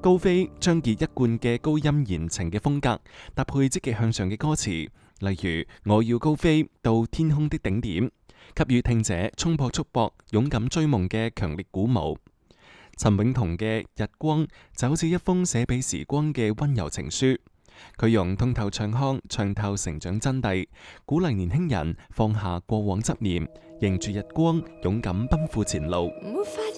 高飛將以一貫嘅高音言情嘅風格，搭配積極向上嘅歌詞，例如我要高飛到天空的頂點，給予聽者衝破束縛、勇敢追夢嘅強力鼓舞。陳永彤嘅日光就好似一封寫俾時光嘅溫柔情書，佢用通透唱腔唱透成長真諦，鼓勵年輕人放下過往執念，迎住日光，勇敢奔赴前路。